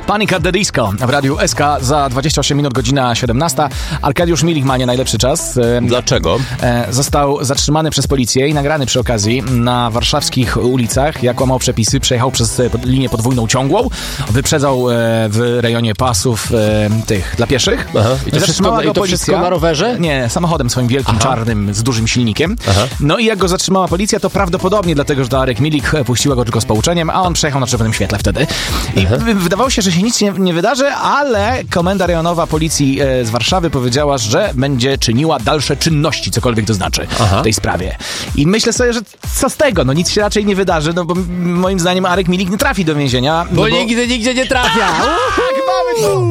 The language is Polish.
Panic at the Disco w Radiu SK za 28 minut, godzina 17. Arkadiusz Milik ma nie najlepszy czas. Dlaczego? Został zatrzymany przez policję i nagrany przy okazji na warszawskich ulicach, jak łamał przepisy, przejechał przez linię podwójną ciągłą, wyprzedzał w rejonie pasów tych dla pieszych. Aha. I to wszystko na rowerze? Nie, samochodem swoim wielkim, czarnym, z dużym silnikiem. Aha. No i jak go zatrzymała policja, to prawdopodobnie dlatego, że Arek Milik puściła go tylko z pouczeniem, a on przejechał na czerwonym świetle wtedy. I wydawało się, że się nic nie wydarzy, ale komenda rejonowa policji z Warszawy powiedziała, że będzie czyniła dalsze czynności, cokolwiek to znaczy w tej sprawie. I myślę sobie, że co z tego? No nic się raczej nie wydarzy, no bo moim zdaniem Arek Milik nie trafi do więzienia. Bo nigdy nigdzie nie trafia! Tak, mamy to!